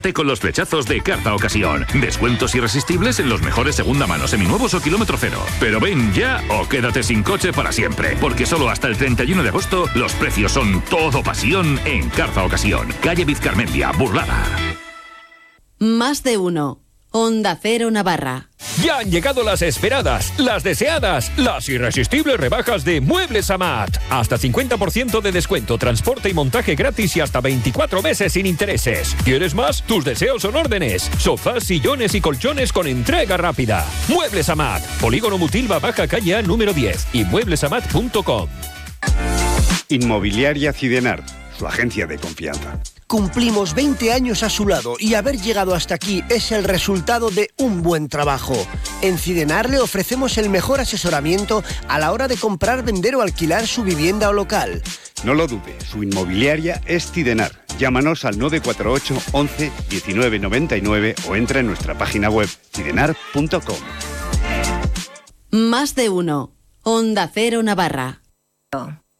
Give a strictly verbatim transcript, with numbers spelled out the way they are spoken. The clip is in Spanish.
Con los flechazos de Carta Ocasión. Descuentos irresistibles en los mejores segunda mano, seminuevos o kilómetro cero. Pero ven ya o quédate sin coche para siempre. Porque solo hasta el treinta y uno de agosto los precios son todo pasión en Carta Ocasión. Calle Vizcarmendia, Burlada. Más de uno. Onda Cero Navarra. Ya han llegado las esperadas, las deseadas, las irresistibles rebajas de Muebles Amat. Hasta cincuenta por ciento de descuento, transporte y montaje gratis y hasta veinticuatro meses sin intereses. ¿Quieres más? Tus deseos son órdenes. Sofás, sillones y colchones con entrega rápida. Muebles Amat. Polígono Mutilva, Baja Calle A número diez y mueblesamat punto com. Inmobiliaria Cidenar, su agencia de confianza. Cumplimos veinte años a su lado y haber llegado hasta aquí es el resultado de un buen trabajo. En Cidenar le ofrecemos el mejor asesoramiento a la hora de comprar, vender o alquilar su vivienda o local. No lo dude, su inmobiliaria es Cidenar. Llámanos al nueve cuatro ocho once diecinueve noventa y nueve o entra en nuestra página web cidenar punto com. Más de uno. Onda Cero Navarra.